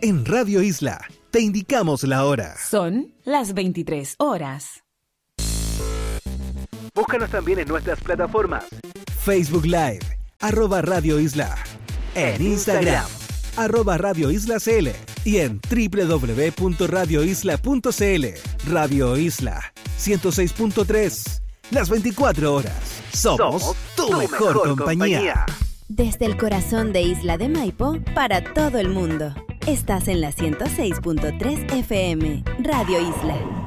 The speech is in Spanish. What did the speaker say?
En Radio Isla, te indicamos la hora. Son las 23 horas. Búscanos también en nuestras plataformas. Facebook Live, @Radio Isla. En Instagram, @Radio Isla CL. Y en www.radioisla.cl. Radio Isla, 106.3. Las 24 horas. Somos tu mejor compañía. Desde el corazón de Isla de Maipo, para todo el mundo. Estás en la 106.3 FM, Radio Isla.